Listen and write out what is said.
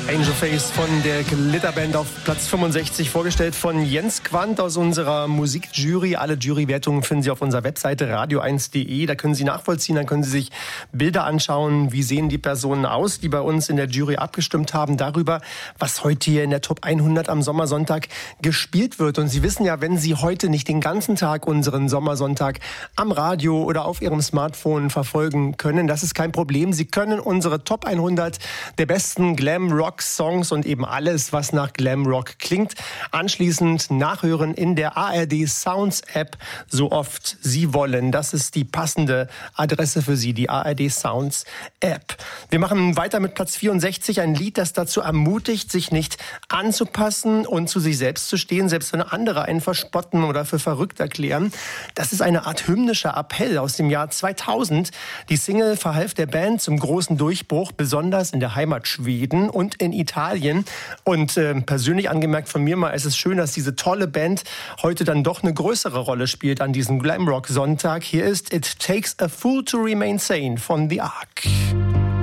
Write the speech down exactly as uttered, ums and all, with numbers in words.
Angel Face von der Glitterband auf Platz fünfundsechzig, vorgestellt von Jens Quandt aus unserer Musikjury. Alle Jurywertungen finden Sie auf unserer Webseite radio eins punkt de. Da können Sie nachvollziehen, dann können Sie sich Bilder anschauen, wie sehen die Personen aus, die bei uns in der Jury abgestimmt haben, darüber, was heute hier in der Top hundert am Sommersonntag gespielt wird. Und Sie wissen ja, wenn Sie heute nicht den ganzen Tag unseren Sommersonntag am Radio oder auf Ihrem Smartphone verfolgen können, das ist kein Problem. Sie können unsere Top hundert der besten Glam-Rock-Songs und eben alles, was nach Glam-Rock klingt, anschließend nachhören in der A R D Sounds App, so oft Sie wollen. Das ist die passende Adresse für Sie, die A R D Sounds App. Wir machen weiter mit Platz vierundsechzig, ein Lied, das dazu ermutigt, sich nicht anzupassen und zu sich selbst zu stehen, selbst wenn andere einen verspotten oder für verrückt erklären. Das ist eine Art hymnischer Appell aus dem Jahr zweitausend. Die Single verhalf der Band zum großen Durchbruch, besonders in der Heimat Schweden und in Italien. Und äh, persönlich angemerkt von mir mal, es ist schön, dass diese tolle Band heute dann doch eine größere Rolle spielt an diesem Glamrock-Sonntag. Hier ist It Takes a Fool to Remain Sane von The Ark.